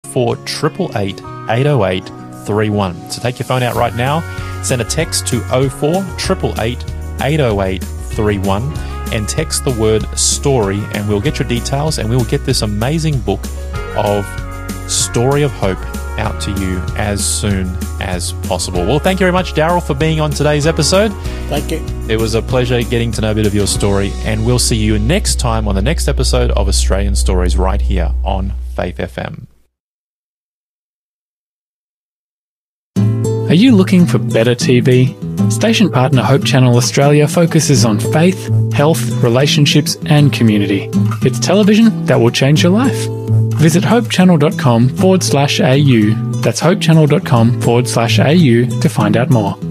0488 808 31. So take your phone out right now, send a text to 0488 808 31 and text the word story, and we'll get your details and we will get this amazing book of Story of Hope out to you as soon as possible. Well, thank you very much, Daryl, for being on today's episode. Thank you. It was a pleasure getting to know a bit of your story, and we'll see you next time on the next episode of Australian Stories right here on Faith FM. Are you looking for better TV? Station partner Hope Channel Australia focuses on faith, health, relationships and community. It's television that will change your life. Visit hopechannel.com/au. That's hopechannel.com/au to find out more.